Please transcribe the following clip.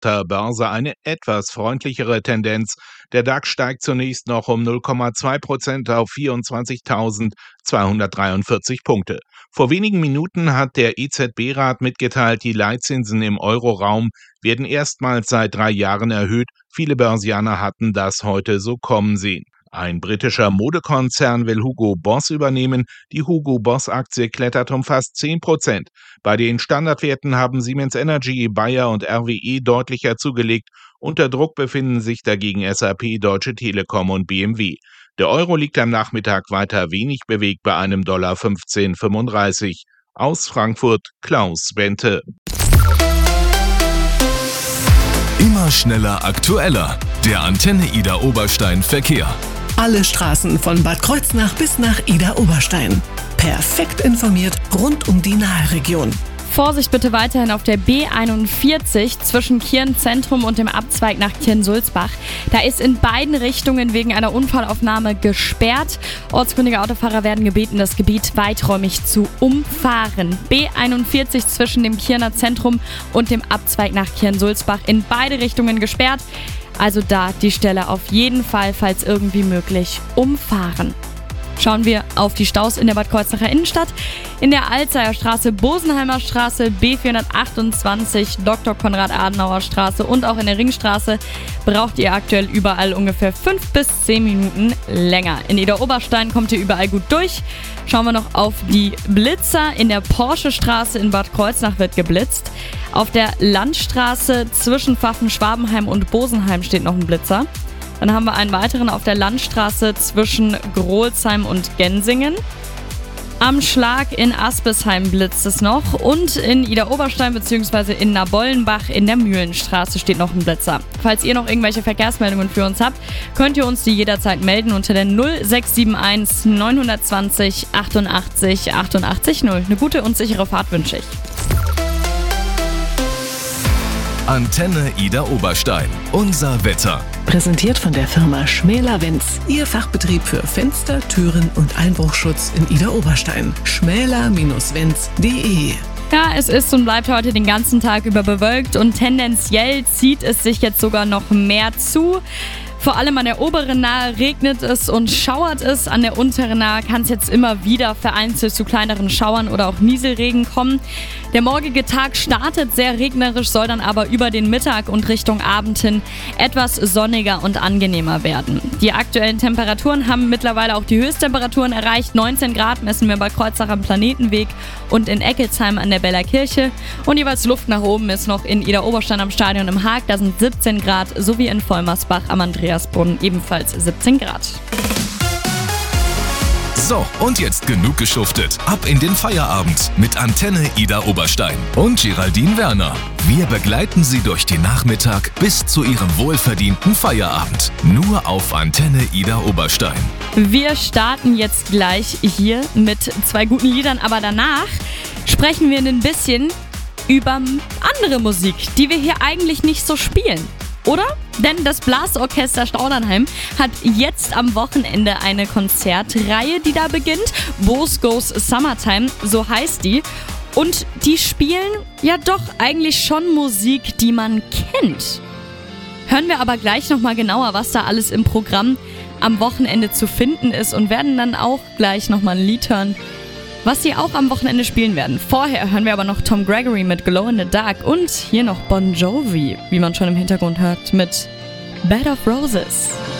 Frankfurter Börse eine etwas freundlichere Tendenz. Der DAX steigt zunächst noch um 0,2% auf 24.243 Punkte. Vor wenigen Minuten hat der EZB-Rat mitgeteilt, die Leitzinsen im Euroraum werden erstmals seit 3 Jahren erhöht. Viele Börsianer hatten das heute so kommen sehen. Ein britischer Modekonzern will Hugo Boss übernehmen. Die Hugo Boss-Aktie klettert um fast 10%. Bei den Standardwerten haben Siemens Energy, Bayer und RWE deutlicher zugelegt. Unter Druck befinden sich dagegen SAP, Deutsche Telekom und BMW. Der Euro liegt am Nachmittag weiter wenig bewegt bei einem $15,35. Aus Frankfurt Klaus Bente. Immer schneller, aktueller. Der Antenne Ida Oberstein Verkehr. Alle Straßen von Bad Kreuznach bis nach Ida Oberstein. Perfekt informiert rund um die Nahregion. Vorsicht bitte weiterhin auf der B41 zwischen Kirn Zentrum und dem Abzweig nach Kirn-Sulzbach. Da ist in beiden Richtungen wegen einer Unfallaufnahme gesperrt. Ortskundige Autofahrer werden gebeten, das Gebiet weiträumig zu umfahren. B41 zwischen dem Kirner Zentrum und dem Abzweig nach Kirn-Sulzbach in beide Richtungen gesperrt. Also da die Stelle auf jeden Fall, falls irgendwie möglich, umfahren. Schauen wir auf die Staus in der Bad Kreuznacher Innenstadt. In der Alzeyer Straße, Bosenheimer Straße, B428, Dr. Konrad-Adenauer Straße und auch in der Ringstraße braucht ihr aktuell überall ungefähr 5 bis 10 Minuten länger. In Ida Oberstein kommt ihr überall gut durch. Schauen wir noch auf die Blitzer. In der Porsche-Straße in Bad Kreuznach wird geblitzt. Auf der Landstraße zwischen Pfaffen-Schwabenheim und Bosenheim steht noch ein Blitzer. Dann haben wir einen weiteren auf der Landstraße zwischen Grolsheim und Gensingen. Am Schlag in Aspesheim blitzt es noch und in Ida Oberstein bzw. in Nabollenbach in der Mühlenstraße steht noch ein Blitzer. Falls ihr noch irgendwelche Verkehrsmeldungen für uns habt, könnt ihr uns die jederzeit melden unter der 0671 920 88 88 0. Eine gute und sichere Fahrt wünsche ich. Antenne Ida Oberstein. Unser Wetter. Präsentiert von der Firma Schmäler-Wenz. Ihr Fachbetrieb für Fenster, Türen und Einbruchschutz in Ida Oberstein. schmäler-wenz.de. Ja, es ist und bleibt heute den ganzen Tag über bewölkt und tendenziell zieht es sich jetzt sogar noch mehr zu. Vor allem an der oberen Nahe regnet es und schauert es. An der unteren Nahe kann es jetzt immer wieder vereinzelt zu kleineren Schauern oder auch Nieselregen kommen. Der morgige Tag startet sehr regnerisch, soll dann aber über den Mittag und Richtung Abend hin etwas sonniger und angenehmer werden. Die aktuellen Temperaturen haben mittlerweile auch die Höchsttemperaturen erreicht. 19 Grad messen wir bei Kreuznach am Planetenweg und in Eckelsheim an der Beller Kirche. Und jeweils Luft nach oben ist noch in Ida Oberstein am Stadion im Haag. Da sind 17 Grad sowie in Vollmersbach am Andreasbrunnen ebenfalls 17 Grad. So, und jetzt genug geschuftet. Ab in den Feierabend mit Antenne Ida Oberstein und Geraldine Werner. Wir begleiten Sie durch den Nachmittag bis zu Ihrem wohlverdienten Feierabend. Nur auf Antenne Ida Oberstein. Wir starten jetzt gleich hier mit 2 guten Liedern, aber danach sprechen wir ein bisschen über andere Musik, die wir hier eigentlich nicht so spielen. Oder? Denn das Blasorchester Staudernheim hat jetzt am Wochenende eine Konzertreihe, die da beginnt. Boos Goes Summertime, so heißt die. Und die spielen ja doch eigentlich schon Musik, die man kennt. Hören wir aber gleich nochmal genauer, was da alles im Programm am Wochenende zu finden ist und werden dann auch gleich nochmal ein Lied hören, was sie auch am Wochenende spielen werden. Vorher hören wir aber noch Tom Gregory mit Glow in the Dark und hier noch Bon Jovi, wie man schon im Hintergrund hört, mit Bed of Roses.